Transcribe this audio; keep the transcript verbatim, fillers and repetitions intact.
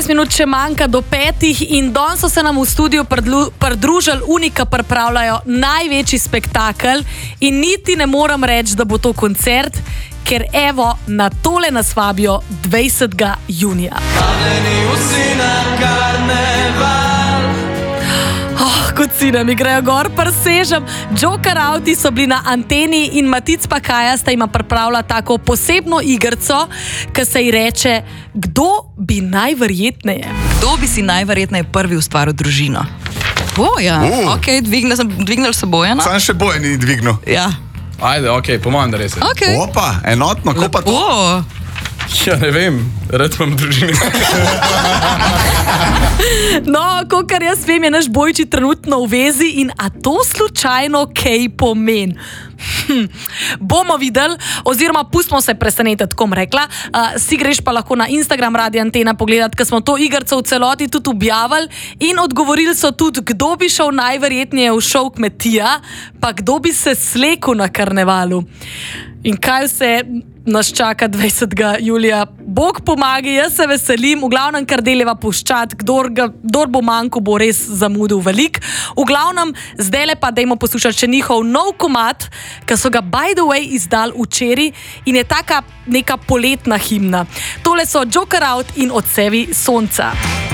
šest minut še manjka do petih in danes so se nam v studiu pridružili Unika, pripravljajo največji spektakel in niti ne moram reči, da bo to koncert, ker evo, na tole nas vabijo dvajsetega junija. Oh, kot sine mi grejo gor, prsežem. Joker Auti so bili na Anteni in Matic pa Kaja sta ima pripravila tako posebno igrco, ki se ji reče, kdo bi najverjetneje? Kdo bi si najverjetneje prvi ustvaril družino? Bojan, uh. ok, dvignil, dvignil se Bojana. Sam še Bojan ni dvignil. Ja. Ajde, ok, pomagam, da res je. Okay. Opa, enotno, ko pa to? Ja, ne vem, rad imam družini. No, kakor jaz vem, je naš Bojči trenutno v vezi in a to slučajno kaj pomeni? Hm. Bomo videli, oziroma pustimo se presenetiti, kom rekla. Uh, si greš pa lahko na Instagram Radio Antena pogledati, ker smo to igrco v celoti tudi objavili in odgovorili so tudi, kdo bi šel najverjetneje v šov Kmetija, pa kdo bi se slekel na karnevalu. In kaj vse nas čaka dvajsetega julija. Bog pomagi, jaz se veselim, v glavnem kar deleva puščat, kdor, ga, kdor bo manjko, bo res zamudil velik. V glavnem, zdajle pa dajmo poslušati še njihov nov komad, ki so ga by the way izdali včeraj in je taka neka poletna himna. Tole so Joker Out in Odsevi sonca.